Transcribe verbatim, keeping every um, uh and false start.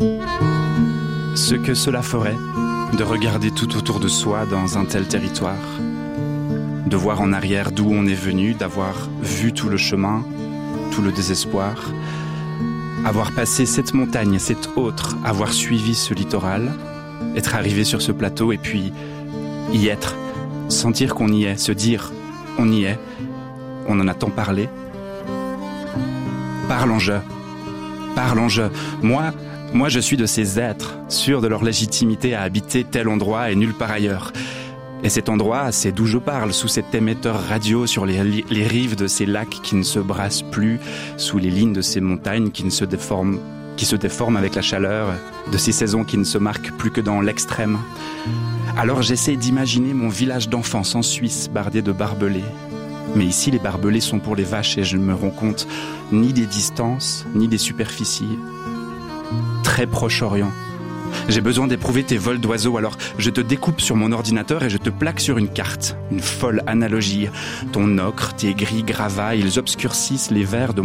Ce que cela ferait, de regarder tout autour de soi dans un tel territoire, de voir en arrière d'où on est venu, d'avoir vu tout le chemin, tout le désespoir, avoir passé cette montagne, cette autre, avoir suivi ce littoral, être arrivé sur ce plateau et puis y être, sentir qu'on y est, se dire on y est, on en a tant parlé. Parlons-je, parlons-je, moi, moi je suis de ces êtres, sûrs de leur légitimité à habiter tel endroit et nulle part ailleurs. Et cet endroit, c'est d'où je parle, sous cet émetteur radio sur les, les rives de ces lacs qui ne se brassent plus, sous les lignes de ces montagnes qui ne se déforment, qui se déforment avec la chaleur, de ces saisons qui ne se marquent plus que dans l'extrême. Alors j'essaie d'imaginer mon village d'enfance en Suisse, bardé de barbelés. Mais ici, les barbelés sont pour les vaches et je ne me rends compte ni des distances, ni des superficies. Très Proche-Orient. J'ai besoin d'éprouver tes vols d'oiseaux, alors je te découpe sur mon ordinateur et je te plaque sur une carte. Une folle analogie. Ton ocre, tes gris gravats, ils obscurcissent les verts de